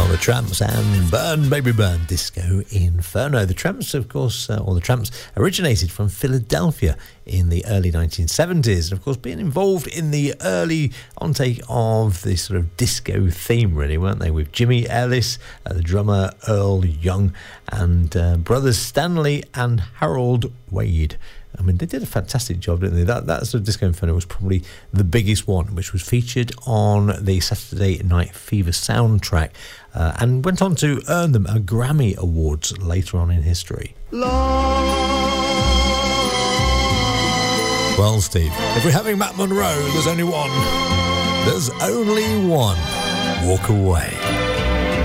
Well, the Tramps and Burn Baby Burn, Disco Inferno. The Tramps, of course, or the Tramps originated from Philadelphia in the early 1970s. And, of course, being involved in the early ontake of this sort of disco theme, really, weren't they? With Jimmy Ellis, the drummer Earl Young, and brothers Stanley and Harold Wade. I mean, they did a fantastic job, didn't they? That sort of Disco Inferno was probably the biggest one, which was featured on the Saturday Night Fever soundtrack and went on to earn them a Grammy Awards later on in history. Well, Steve, if we're having Matt Monro, there's only one. There's only one. Walk Away.